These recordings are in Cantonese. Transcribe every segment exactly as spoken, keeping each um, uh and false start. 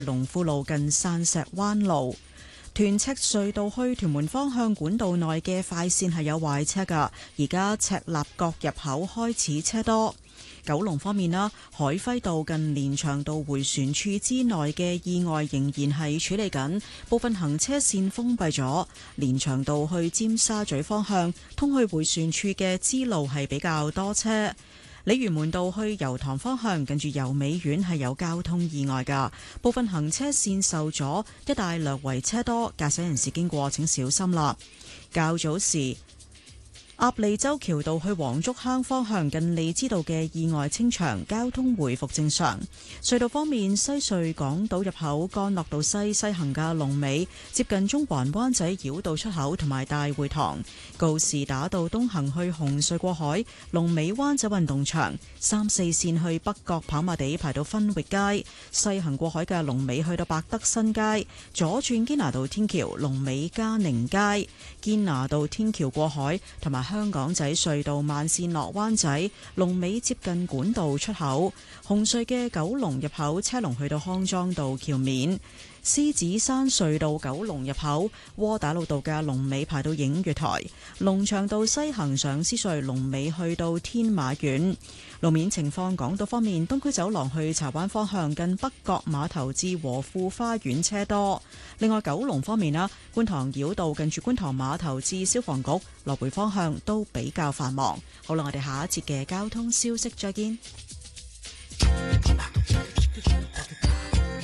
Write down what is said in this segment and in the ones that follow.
龍富路近山石灣路。屯赤隧道去屯門方向管道內嘅快線係有壞車噶，而家赤鱲角入口開始車多。九龍方面啦，海輝道近連翔道迴旋處之內嘅意外仍然係處理緊，部分行車線封閉咗。連翔道去尖沙咀方向通去迴旋處嘅支路係比較多車。鯉魚門道去油塘方向近住油美苑係有交通意外噶，部分行車線受阻，一帶略為車多，駕駛人士經過請小心啦。較早時鴨脷洲橋道去黃竹坑方向近利枝道嘅意外清場，交通回復正常。隧道方面，西隧港島入口干諾道西西行嘅龍尾接近中環灣仔繞道出口同埋大會堂，告士打道東行去紅隧過海，龍尾灣仔運動場，三四線去北角跑馬地排到分域街，西行過海嘅龍尾去到百德新街，左轉堅拿道天橋龍尾嘉寧街，堅拿道天橋過海同埋香港仔隧道慢線落灣仔，龍尾接近管道出口；紅隧嘅九龍入口車龍去到康莊道橋面；獅子山隧道九龍入口窩打老道嘅龍尾排到映月台；龍翔道西行上獅隧龍尾去到天馬苑。路面情況，港島方面，東區走廊去柴灣方向近北角碼頭至和富花園車多。另外，九龍方面啦，觀塘繞道近住觀塘碼頭至消防局來回方向都比較繁忙。好啦，我哋下一節嘅交通消息再見。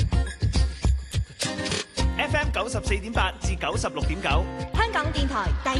F M 九十四點八至九十六點九， 香港電台第